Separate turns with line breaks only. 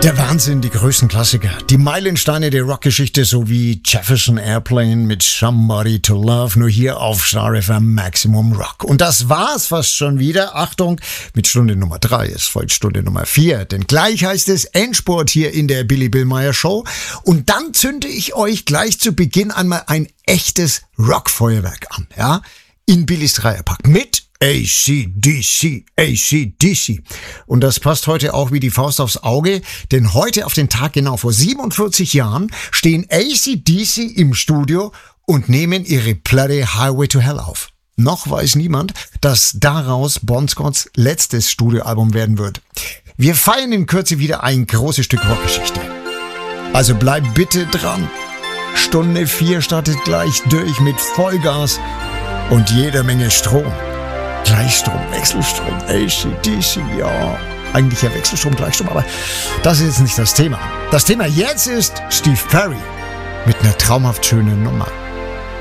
Der Wahnsinn, die größten Klassiker, die Meilensteine der Rockgeschichte sowie Jefferson Airplane mit Somebody to Love, nur hier auf Star FM Maximum Rock. Und das war's fast schon wieder. Achtung, mit Stunde Nummer 3, es folgt Stunde Nummer 4, denn gleich heißt es Endspurt hier in der Billy Billmeyer Show. Und dann zünde ich euch gleich zu Beginn einmal ein echtes Rockfeuerwerk an, ja? In Billys Dreierpack mit AC/DC. Und das passt heute auch wie die Faust aufs Auge, denn heute auf den Tag genau vor 47 Jahren stehen AC/DC im Studio und nehmen ihre Platte Highway to Hell auf. Noch weiß niemand, dass daraus Bon Scotts letztes Studioalbum werden wird. Wir feiern in Kürze wieder ein großes Stück Rockgeschichte. Also bleib bitte dran. Stunde 4 startet gleich durch mit Vollgas und jeder Menge Strom. Gleichstrom, Wechselstrom, AC/DC, ja. Eigentlich ja Wechselstrom, Gleichstrom, aber das ist jetzt nicht das Thema. Das Thema jetzt ist Steve Perry mit einer traumhaft schönen Nummer.